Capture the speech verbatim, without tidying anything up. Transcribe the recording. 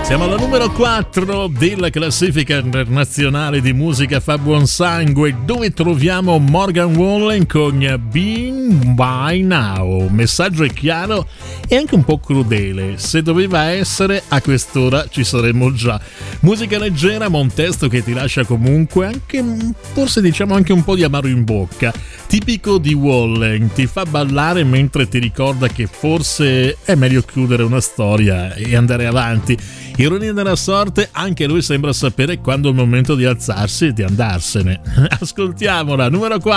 Siamo alla numero quattro della classifica internazionale di musica fa buon sangue, dove troviamo Morgan Wallen con Been By Now. Messaggio è chiaro e anche un po' crudele. Se doveva essere, a quest'ora ci saremmo già. Musica leggera, ma un testo che ti lascia comunque anche, forse diciamo anche un po' di amaro in bocca. Tipico di Wallen, ti fa ballare mentre ti ricorda che forse è meglio chiudere una storia e andare avanti. Ironia della sorte, anche lui sembra sapere quando è il momento di alzarsi e di andarsene. Ascoltiamola, numero quattro.